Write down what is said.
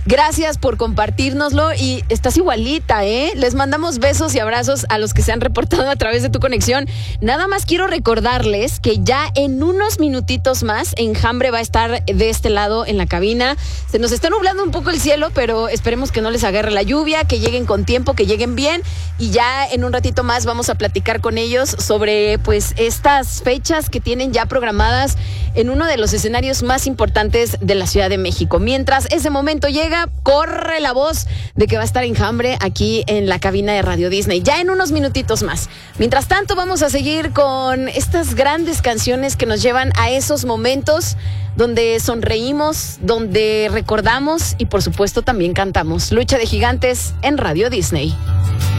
Gracias por compartírnoslo y estás igualita, ¿eh? Les mandamos besos y abrazos a los que se han reportado a través de tu conexión. Nada más quiero recordarles que ya en unos minutitos más Enjambre va a estar de este lado en la cabina. Se nos está nublando un poco el cielo, pero esperemos que no les agarre la lluvia, que lleguen con tiempo, que lleguen bien, y ya en un ratito más vamos a platicar con ellos sobre pues estas fechas que tienen ya programadas en uno de los escenarios más importantes de la Ciudad de México. Mientras ese momento llega, corre la voz de que va a estar Enjambre aquí en la cabina de Radio Disney, ya en unos minutitos más. Mientras tanto, vamos a seguir con estas grandes canciones que nos llevan a esos momentos donde sonreímos, donde recordamos y por supuesto también cantamos. Lucha de Gigantes en Radio Disney.